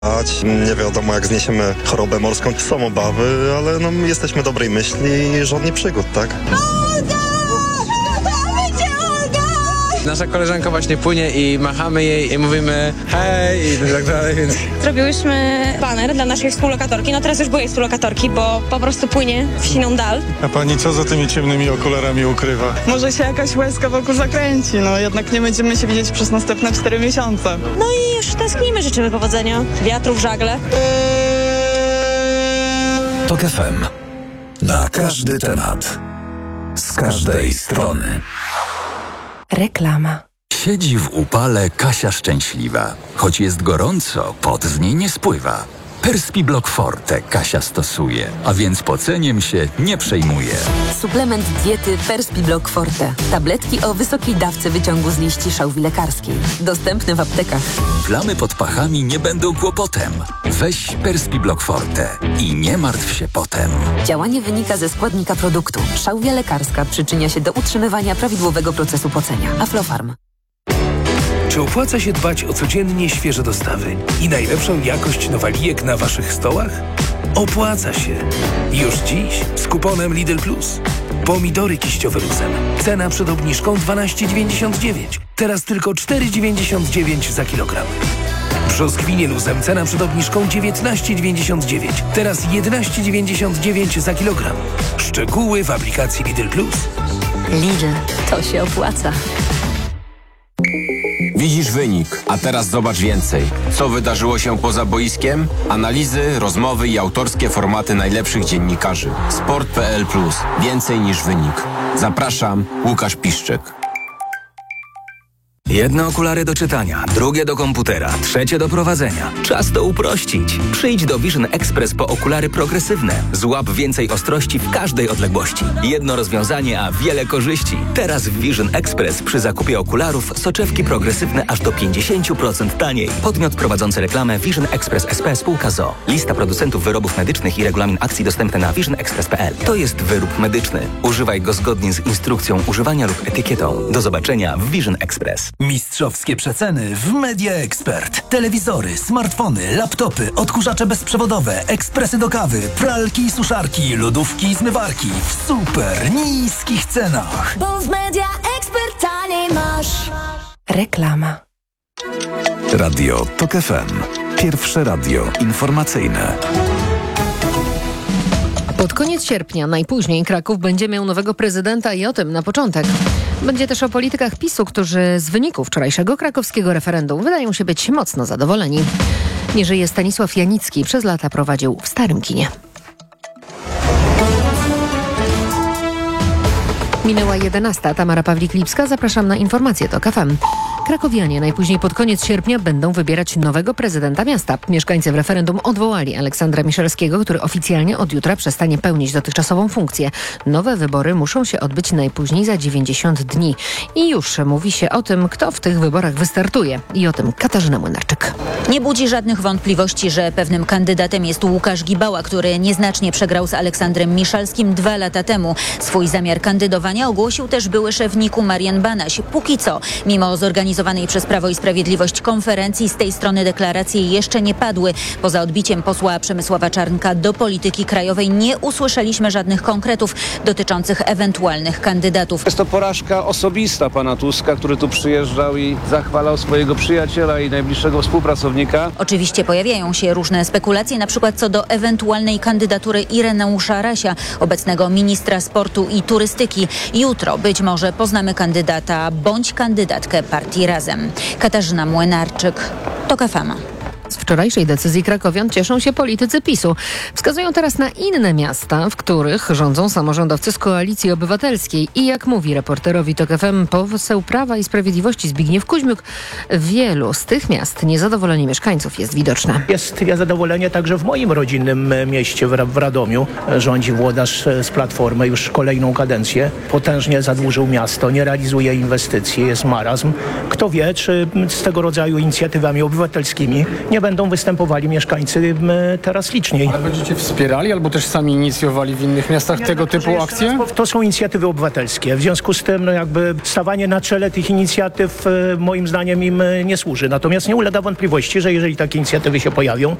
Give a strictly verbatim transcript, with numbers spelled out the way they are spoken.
Nie wiadomo, jak zniesiemy chorobę morską. Są obawy, ale no, my jesteśmy dobrej myśli i żadnych przygód, tak? Nasza koleżanka właśnie płynie i machamy jej i mówimy hej i tak dalej, więc... Zrobiłyśmy baner dla naszej współlokatorki, no teraz już byłej współlokatorki, bo po prostu płynie w siną dal. A pani co za tymi ciemnymi okularami ukrywa? Może się jakaś łezka wokół zakręci, no jednak nie będziemy się widzieć przez następne cztery miesiące. No i już tęsknimy, życzymy powodzenia, wiatru w żagle. Tok F M. Na każdy temat. Z każdej strony. Reklama. Siedzi w upale Kasia szczęśliwa. Choć jest gorąco, pot z niej nie spływa. Perspiblock Forte Kasia stosuje, a więc poceniem się nie przejmuje. Suplement diety Perspiblock Forte. Tabletki o wysokiej dawce wyciągu z liści szałwi lekarskiej. Dostępne w aptekach. Plamy pod pachami nie będą kłopotem. Weź Perspiblock Forte i nie martw się potem. Działanie wynika ze składnika produktu. Szałwia lekarska przyczynia się do utrzymywania prawidłowego procesu pocenia. Aflofarm. Czy opłaca się dbać o codziennie świeże dostawy i najlepszą jakość nowalijek na waszych stołach? Opłaca się. Już dziś z kuponem Lidl Plus. Pomidory kiściowe luzem. Cena przed obniżką dwanaście dziewięćdziesiąt dziewięć. Teraz tylko cztery dziewięćdziesiąt dziewięć za kilogram. Brzoskwinie luzem. Cena przed obniżką dziewiętnaście dziewięćdziesiąt dziewięć. Teraz jedenaście dziewięćdziesiąt dziewięć za kilogram. Szczegóły w aplikacji Lidl Plus. Lidl. To się opłaca. Widzisz wynik, a teraz zobacz więcej. Co wydarzyło się poza boiskiem? Analizy, rozmowy i autorskie formaty najlepszych dziennikarzy. Sport kropka p l plus. Więcej niż wynik. Zapraszam, Łukasz Piszczek. Jedne okulary do czytania, drugie do komputera, trzecie do prowadzenia. Czas to uprościć. Przyjdź do Vision Express po okulary progresywne. Złap więcej ostrości w każdej odległości. Jedno rozwiązanie, a wiele korzyści. Teraz w Vision Express przy zakupie okularów soczewki progresywne aż do pięćdziesiąt procent taniej. Podmiot prowadzący reklamę Vision Express S P spółka z o o. Lista producentów wyrobów medycznych i regulamin akcji dostępne na vision express kropka p l. To jest wyrób medyczny. Używaj go zgodnie z instrukcją używania lub etykietą. Do zobaczenia w Vision Express. Mistrzowskie przeceny w Media Expert. Telewizory, smartfony, laptopy, odkurzacze bezprzewodowe, ekspresy do kawy, pralki i suszarki, lodówki i zmywarki w super niskich cenach. Bo w Media Expert taniej masz. Reklama. Radio Tok F M. Pierwsze radio informacyjne. Pod koniec sierpnia, najpóźniej, Kraków będzie miał nowego prezydenta i o tym na początek. Będzie też o politykach PiSu, którzy z wyników wczorajszego krakowskiego referendum wydają się być mocno zadowoleni. Nie żyje Stanisław Janicki, przez lata prowadził w Starym Kinie. Minęła jedenasta. Tamara Pawlik-Lipska. Zapraszam na informacje Tok F M. Krakowianie najpóźniej pod koniec sierpnia będą wybierać nowego prezydenta miasta. Mieszkańcy w referendum odwołali Aleksandra Miszalskiego, który oficjalnie od jutra przestanie pełnić dotychczasową funkcję. Nowe wybory muszą się odbyć najpóźniej za dziewięćdziesiąt dni. I już mówi się o tym, kto w tych wyborach wystartuje. I o tym Katarzyna Młynarczyk. Nie budzi żadnych wątpliwości, że pewnym kandydatem jest Łukasz Gibała, który nieznacznie przegrał z Aleksandrem Miszalskim dwa lata temu. Swój zamiar kandydowania ogłosił też były szef N I K-u Marian Banaś. Póki co, mimo zorganizowanej przez Prawo i Sprawiedliwość konferencji, z tej strony deklaracje jeszcze nie padły. Poza odbiciem posła Przemysława Czarnka do polityki krajowej nie usłyszeliśmy żadnych konkretów dotyczących ewentualnych kandydatów. Jest to porażka osobista pana Tuska, który tu przyjeżdżał i zachwalał swojego przyjaciela i najbliższego współpracownika. Oczywiście pojawiają się różne spekulacje, na przykład co do ewentualnej kandydatury Ireneusza Rasia, obecnego ministra sportu i turystyki. Jutro być może poznamy kandydata bądź kandydatkę partii Razem. Katarzyna Młynarczyk, Tok F M. Z wczorajszej decyzji krakowian cieszą się politycy PiSu. Wskazują teraz na inne miasta, w których rządzą samorządowcy z Koalicji Obywatelskiej. I jak mówi reporterowi Tok F M poseł Prawa i Sprawiedliwości Zbigniew Kuźmiuk, w wielu z tych miast niezadowolenie mieszkańców jest widoczne. Jest niezadowolenie także w moim rodzinnym mieście, w Radomiu. Rządzi włodarz z Platformy już kolejną kadencję. Potężnie zadłużył miasto, nie realizuje inwestycji, jest marazm. Kto wie, czy z tego rodzaju inicjatywami obywatelskimi nie pewnie będą występowali mieszkańcy teraz liczniej. Ale będziecie wspierali albo też sami inicjowali w innych miastach Nie, tego dlatego, typu że akcje? raz, To są inicjatywy obywatelskie. W związku z tym no jakby stawanie na czele tych inicjatyw e, moim zdaniem im e, nie służy. Natomiast nie ulega wątpliwości, że jeżeli takie inicjatywy się pojawią,